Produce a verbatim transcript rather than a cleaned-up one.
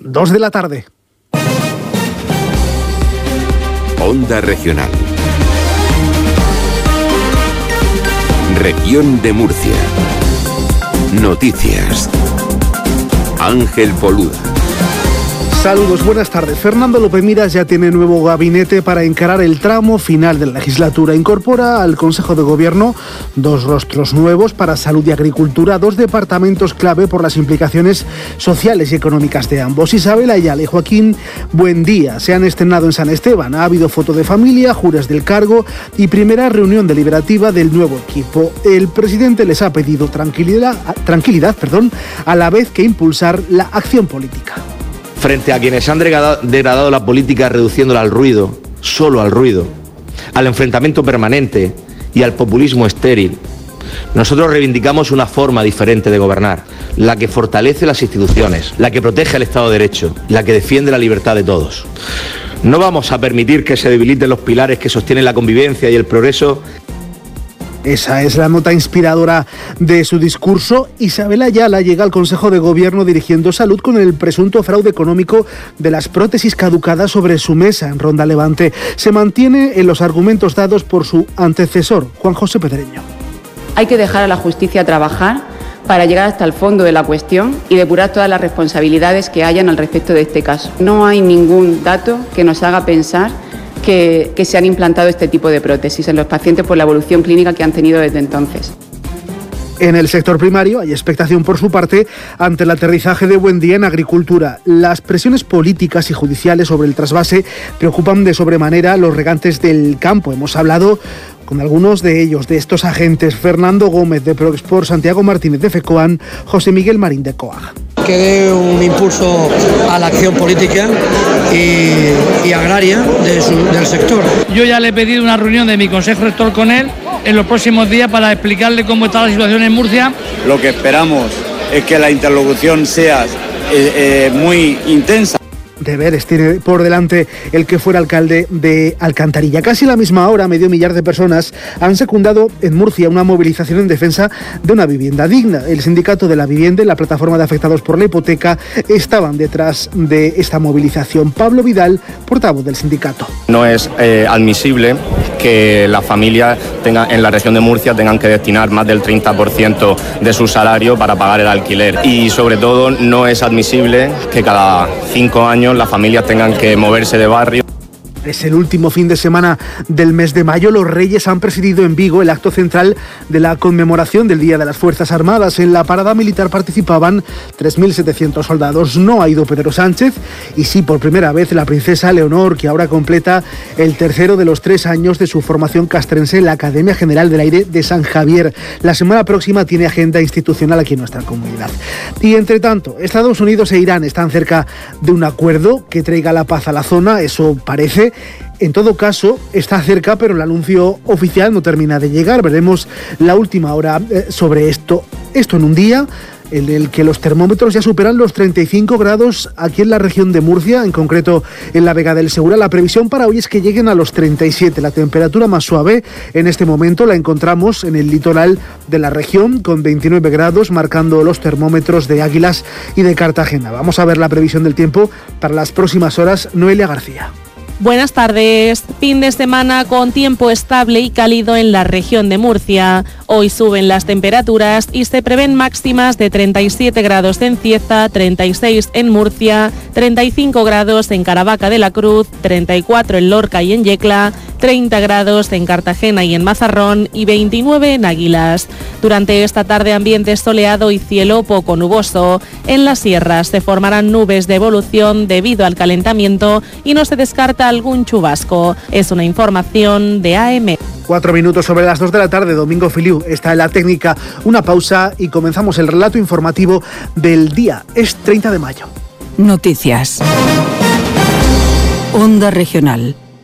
dos de la tarde. Onda Regional. Región de Murcia. Noticias. Ángel Poluda. Saludos, buenas tardes. Fernando López Miras ya tiene nuevo gabinete para encarar el tramo final de la legislatura. Incorpora al Consejo de Gobierno dos rostros nuevos para salud y agricultura, dos departamentos clave por las implicaciones sociales y económicas de ambos. Isabel Ayala y Joaquín Buendía se han estrenado en San Esteban. Ha habido foto de familia, jures del cargo y primera reunión deliberativa del nuevo equipo. El presidente les ha pedido tranquilidad, tranquilidad, perdón, a la vez que impulsar la acción política. Frente a quienes han degradado la política reduciéndola al ruido, solo al ruido, al enfrentamiento permanente y al populismo estéril, nosotros reivindicamos una forma diferente de gobernar, la que fortalece las instituciones, la que protege el Estado de Derecho, la que defiende la libertad de todos. No vamos a permitir que se debiliten los pilares que sostienen la convivencia y el progreso. Esa es la nota inspiradora de su discurso. Isabel Ayala llega al Consejo de Gobierno dirigiendo salud con el presunto fraude económico de las prótesis caducadas sobre su mesa en Ronda Levante. Se mantiene en los argumentos dados por su antecesor, Juan José Pedreño. Hay que dejar a la justicia trabajar para llegar hasta el fondo de la cuestión y depurar todas las responsabilidades que hayan al respecto de este caso. No hay ningún dato que nos haga pensar Que, que se han implantado este tipo de prótesis en los pacientes por la evolución clínica que han tenido desde entonces. En el sector primario hay expectación por su parte ante el aterrizaje de Buendía en agricultura. Las presiones políticas y judiciales sobre el trasvase preocupan de sobremanera a los regantes del campo. Hemos hablado con algunos de ellos, de estos agentes: Fernando Gómez de Proexport, Santiago Martínez de FECOAN, José Miguel Marín de COAG. Que dé un impulso a la acción política y, y agraria de su, del sector. Yo ya le he pedido una reunión de mi consejo rector con él en los próximos días para explicarle cómo está la situación en Murcia. Lo que esperamos es que la interlocución sea eh, eh, muy intensa. Deberes tiene por delante el que fuera alcalde de Alcantarilla. Casi a la misma hora, medio millar de personas han secundado en Murcia una movilización en defensa de una vivienda digna. El sindicato de la vivienda y la plataforma de afectados por la hipoteca estaban detrás de esta movilización. Pablo Vidal, portavoz del sindicato. No es eh, admisible que las familias tengan, en la región de Murcia tengan que destinar más del treinta por ciento de su salario para pagar el alquiler. Y sobre todo no es admisible que cada cinco años las familias tengan que moverse de barrio. Es el último fin de semana del mes de mayo. Los Reyes han presidido en Vigo el acto central de la conmemoración del Día de las Fuerzas Armadas. En la parada militar participaban tres mil setecientos soldados. No ha ido Pedro Sánchez y sí, por primera vez, la princesa Leonor, que ahora completa el tercero de los tres años de su formación castrense en la Academia General del Aire de San Javier. La semana próxima tiene agenda institucional aquí en nuestra comunidad. Y entre tanto, Estados Unidos e Irán están cerca de un acuerdo que traiga la paz a la zona, eso parece. En todo caso, está cerca, pero el anuncio oficial no termina de llegar. Veremos la última hora sobre esto. Esto en un día en el que los termómetros ya superan los treinta y cinco grados aquí en la región de Murcia, en concreto en la Vega del Segura. La previsión para hoy es que lleguen a los treinta y siete. La temperatura más suave en este momento la encontramos en el litoral de la región, con veintinueve grados, marcando los termómetros de Águilas y de Cartagena. Vamos a ver la previsión del tiempo para las próximas horas. Noelia García. Buenas tardes. Fin de semana con tiempo estable y cálido en la región de Murcia. Hoy suben las temperaturas y se prevén máximas de treinta y siete grados en Cieza, treinta y seis en Murcia, treinta y cinco grados en Caravaca de la Cruz, treinta y cuatro en Lorca y en Yecla, treinta grados en Cartagena y en Mazarrón y veintinueve en Águilas. Durante esta tarde ambiente soleado y cielo poco nuboso. En las sierras se formarán nubes de evolución debido al calentamiento y no se descarta algún chubasco. Es una información de A M. Cuatro minutos sobre las dos de la tarde. Domingo Filiu está en la técnica. Una pausa y comenzamos el relato informativo del día. Es treinta de mayo. Noticias. Onda Regional.